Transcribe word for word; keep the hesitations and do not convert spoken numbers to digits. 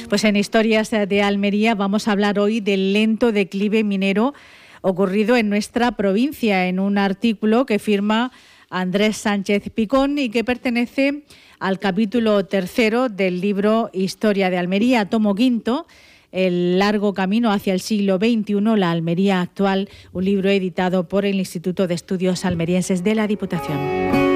Pues en Historias de Almería vamos a hablar hoy del lento declive minero ocurrido en nuestra provincia, en un artículo que firma Andrés Sánchez Picón y que pertenece al capítulo tercero del libro Historia de Almería, tomo quinto, El largo camino hacia el siglo veintiuno, la Almería actual, un libro editado por el Instituto de Estudios Almerienses de la Diputación.